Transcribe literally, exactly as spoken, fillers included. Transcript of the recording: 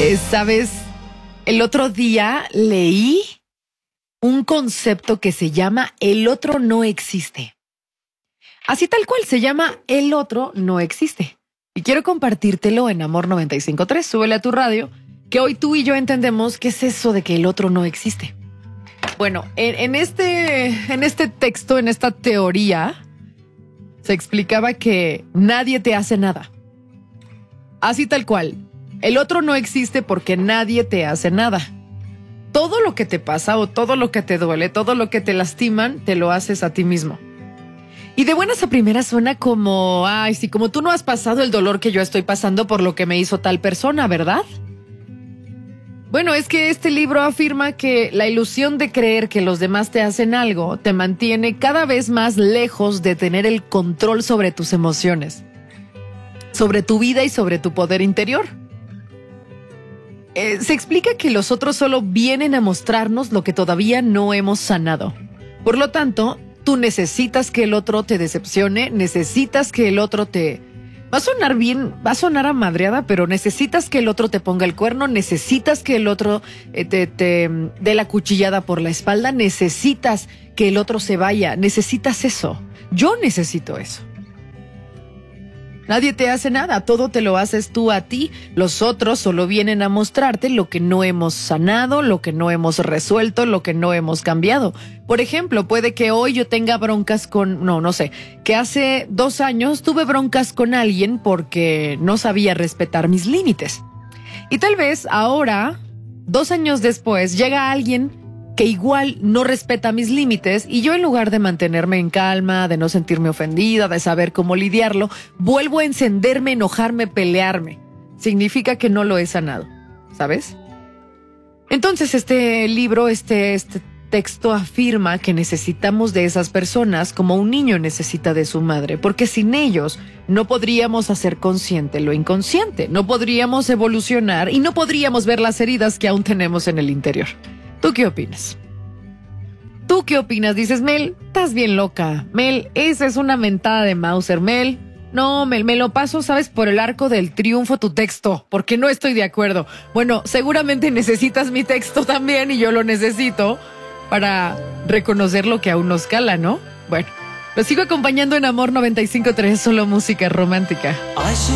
Eh, ¿Sabes? El otro día leí un concepto que se llama el otro no existe. Así tal cual, se llama el otro no existe. Y quiero compartírtelo en Amor noventa y cinco punto tres. Súbele a tu radio, que hoy tú y yo entendemos qué es eso de que el otro no existe. Bueno, en, en, este, en este texto, en esta teoría, se explicaba que nadie te hace nada. Así tal cual. El otro no existe porque nadie te hace nada. Todo lo que te pasa o todo lo que te duele, todo lo que te lastiman, te lo haces a ti mismo. Y de buenas a primeras suena como, ay, sí, como tú no has pasado el dolor que yo estoy pasando por lo que me hizo tal persona, ¿verdad? Bueno, es que este libro afirma que la ilusión de creer que los demás te hacen algo te mantiene cada vez más lejos de tener el control sobre tus emociones, sobre tu vida y sobre tu poder interior. Eh, se explica que los otros solo vienen a mostrarnos lo que todavía no hemos sanado. Por lo tanto, tú necesitas que el otro te decepcione, necesitas que el otro te... Va a sonar bien, va a sonar a madreada, pero necesitas que el otro te ponga el cuerno, necesitas que el otro eh, te, te dé la cuchillada por la espalda, necesitas que el otro se vaya, necesitas eso. Yo necesito eso. Nadie te hace nada, todo te lo haces tú a ti. Los otros solo vienen a mostrarte lo que no hemos sanado, lo que no hemos resuelto, lo que no hemos cambiado. Por ejemplo, puede que hoy yo tenga broncas con, no, no sé, que hace dos años tuve broncas con alguien porque no sabía respetar mis límites. Y tal vez ahora, dos años después, llega alguien que igual no respeta mis límites y yo, en lugar de mantenerme en calma, de no sentirme ofendida, de saber cómo lidiarlo, vuelvo a encenderme, enojarme, pelearme. Significa que no lo he sanado, ¿sabes? Entonces este libro, este, este texto afirma que necesitamos de esas personas como un niño necesita de su madre, porque sin ellos no podríamos hacer consciente lo inconsciente, no podríamos evolucionar y no podríamos ver las heridas que aún tenemos en el interior. ¿Tú qué opinas? ¿Tú qué opinas? Dices, Mel, estás bien loca. Mel, esa es una mentada de Mauser. Mel, no, Mel, me lo paso, ¿sabes? Por el arco del triunfo tu texto, porque no estoy de acuerdo. Bueno, seguramente necesitas mi texto también y yo lo necesito para reconocer lo que aún nos cala, ¿no? Bueno, lo sigo acompañando en Amor noventa y cinco punto tres, solo música romántica.